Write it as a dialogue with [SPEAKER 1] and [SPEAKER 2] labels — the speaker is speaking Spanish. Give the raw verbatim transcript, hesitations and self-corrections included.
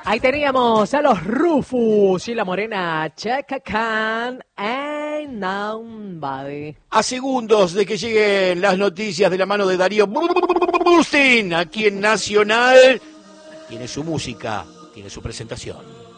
[SPEAKER 1] Ahí teníamos a los Rufus y la morena Chaka Khan. Ain't nobody.
[SPEAKER 2] A segundos de que lleguen las noticias de la mano de Darío Bustin, aquí en Nacional, tiene su música, tiene su presentación.